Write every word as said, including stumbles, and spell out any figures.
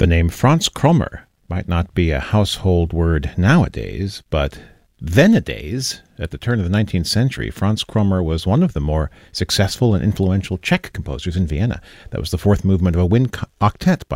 The name Franz Krommer might not be a household word nowadays, but then-a-days, at the turn of the nineteenth century, Franz Krommer was one of the more successful and influential Czech composers in Vienna. That was the fourth movement of a wind octet by